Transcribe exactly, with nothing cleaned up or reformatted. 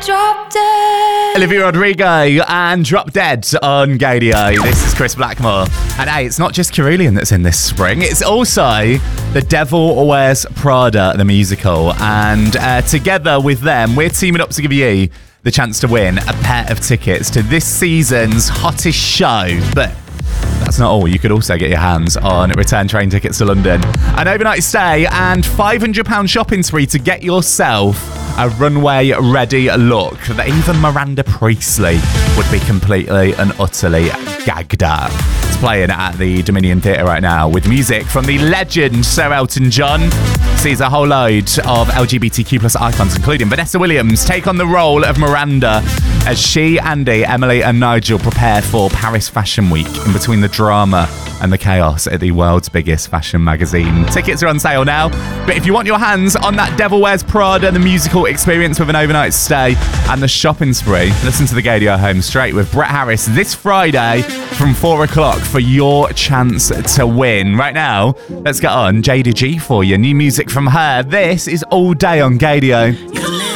Drop Dead. Olivia Rodrigo and Drop Dead on Gadio. This is Chris Blackmore. And hey, it's not just Cerulean that's in this spring. It's also The Devil Wears Prada, the musical. And uh, together with them, we're teaming up to give you the chance to win a pair of tickets to this season's hottest show. But that's not all. You could also get your hands on return train tickets to London, an overnight stay, and five hundred pounds shopping spree to get yourself a runway-ready look that even Miranda Priestley would be completely and utterly gagged at. It's playing at the Dominion Theatre right now with music from the legend Sir Elton John. Sees a whole load of L G B T Q plus icons, including Vanessa Williams, take on the role of Miranda as she, Andy, Emily and Nigel prepare for Paris Fashion Week in between the drama and the chaos at the world's biggest fashion magazine. Tickets are on sale now, but if you want your hands on that Devil Wears Prada, the musical experience with an overnight stay and the shopping spree, listen to the Gadio Home Straight with Brett Harris this Friday from four o'clock for your chance to win. Right now, let's get on Jada G for you. New music from her. This is All Day on Gadio.